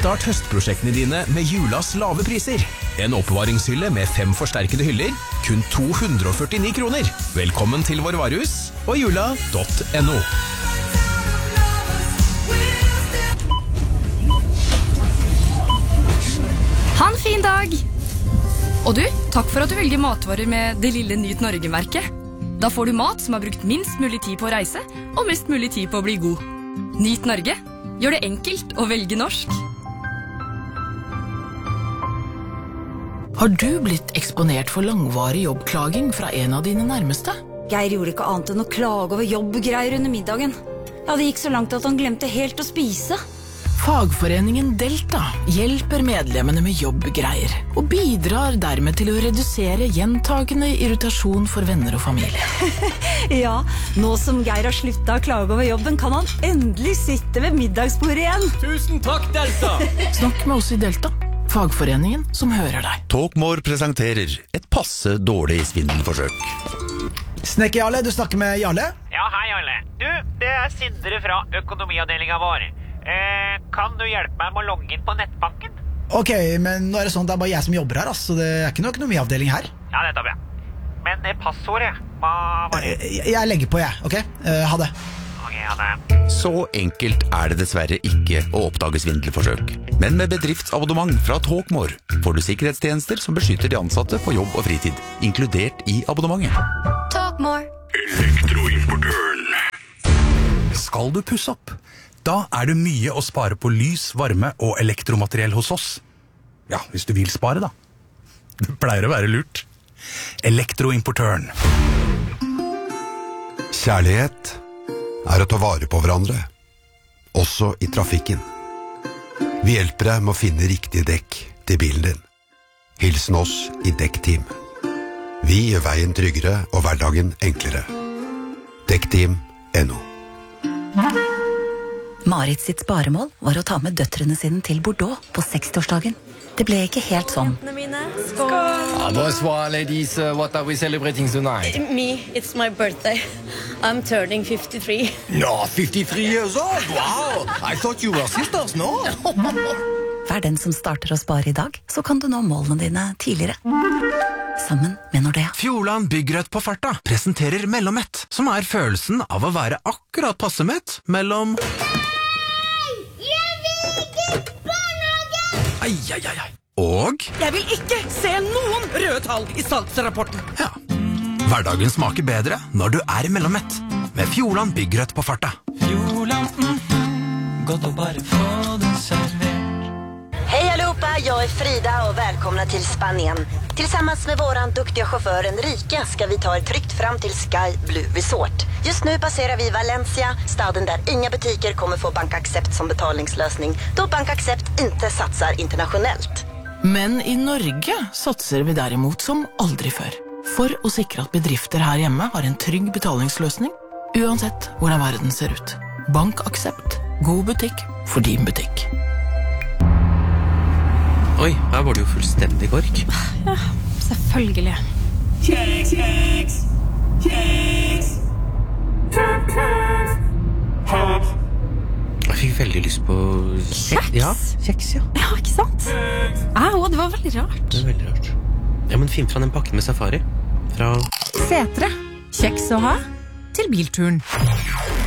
Kickstart høstprosjektene dine med julas lave priser. En oppbevaringshylle med 5 forsterkede hyller, kun 249 kroner. Velkommen til vår varehus og jula.no. Ha en fin dag! Og du, takk for at du velger matvarer med det lille Nyt Norge-merket. Da får du mat som har brukt minst mulig tid på å reise, og mest mulig tid på å bli god. Nyt Norge. Gjør det enkelt å velge norsk. Har du blitt eksponert for langvarig jobbklaging fra en av dine nærmeste? Geir gjorde ikke annet enn å klage over jobbgreier under middagen. Ja, det gikk så langt at han glemte helt å spise. Fagforeningen Delta hjelper medlemmene med jobbgreier og bidrar dermed til å redusere gjentagende irritasjon for venner og familie. Ja, nå som Geir har sluttet å klage over jobben, kan han endelig sitte ved middagsbordet igjen. Tusen takk, Delta! Snakk med oss i Delta, fagforeningen som hører deg. Talkmore presenterer et passe dårlig svindelforsøk. Snekker Jarle, du snakker med Jarle? Ja, hei Jarle. Du, det er Sindre fra økonomiavdelingen vår. Kan du hjelpe meg med å logge inn på nettbanken? Ok, men nå er det sånn, det er bare jeg som jobber her, så det er ikke noe økonomiavdeling her. Ja, nettopp, ja. Men passordet, hva var det? Jeg legger på, ok? Ha det. Ok, ha det. Så enkelt er det dessverre ikke å oppdage svindelforsøk. Men med bedriftsabonnement fra Talkmore får du sikkerhetstjenester som beskytter de ansatte på jobb og fritid, inkludert i abonnementet. Talkmore. Elektroimportøren. Skal du pusse opp? Da er det mye å spare på lys, varme og elektromateriell hos oss. Ja, hvis du vil spare da. Det pleier å være lurt. Elektroimportøren. Kjærlighet er å ta vare på hverandre, også i trafikken. Vi hjelper deg med å finne riktige dekk til bilen din. Hilsen oss i Dekkteam. Vi gjør veien tryggere og hverdagen enklere. Dekkteam.no. Marit sitt sparemål var å ta med døtrene sine til Bordeaux på 60-årsdagen. Det ble ikke helt sånn. Bonsoir, ladies. What are we celebrating tonight? Me, it's my birthday. I'm turning 53. No, 53 years old? Wow! I thought you were sisters, no? Vær den som starter å spare i dag, så kan du nå målene dine tidligere. Sammen med Nordea. Fjordland Byggrødt på farta presenterer Mellommett, som er følelsen av å være akkurat passe mett mellom... Ai, ai, ai, ai. Og... Jeg vil ikke se noen røde tall i salgsrapporten. Ja. Hverdagen smaker bedre når du er Mellommett. Med Fjordland Byggrødt på farta. Fjordland, godt å bare få det servert. Hej allihopa, jag är Frida och välkomna till Spanien. Tillsammans med våran duktiga chaufför Enrique ska vi ta er tryggt fram till Sky Blue Resort. Just nu passerar vi Valencia, staden där inga butiker kommer få BankAxept som betalningslösning, då BankAxept inte satsar internationellt. Men i Norge satser vi derimot som aldri før. For å sikre at bedrifter her hjemme har en trygg betalingsløsning, uansett hvordan verden ser ut. BankAxept. God butikk for din butikk. Oi, her var det jo fullstendig kork. Ja, selvfølgelig. Kjeks, kjeks, kjeks, kjeks, kjeks. Jeg fikk veldig lyst på... Kjeks? Ja, kjeks, ja. Ja, ikke sant? Det var veldig rart. Det var veldig rart. Ja, men finn fra den pakken med safari. Fra... Setre. Kjeks å ha til bilturen.